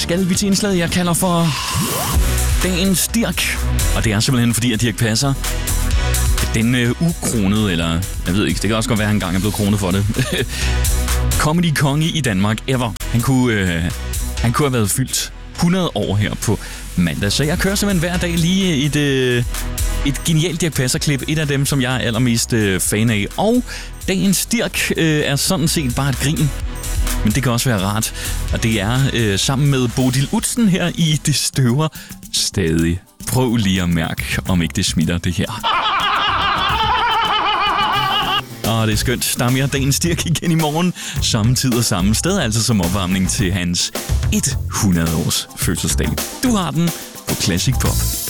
skal vi til indslaget, jeg kalder for Dagens Dirch. Og det er simpelthen fordi, at Dirch Passer, den ukronede, eller jeg ved ikke, det kan også godt være, at han engang er blevet kronet for det. Comedy-konge i Danmark ever. Han kunne have været fyldt 100 år her på mandag. Så jeg kører simpelthen hver dag lige et genialt Dirch Passer-klip. Et af dem, som jeg er allermest fan af. Og Dagens Dirch er sådan set bare et grin. Men det kan også være rart. Og det er sammen med Bodil Udsen her i Det Støver stadig. Prøv lige at mærke, om ikke det smitter det her. Og det er skønt. Der er mere Dagens Dirch igen i morgen. Samme tid og samme sted, altså som opvarmning til hans 100-års fødselsdag. Du har den på Classic Pop.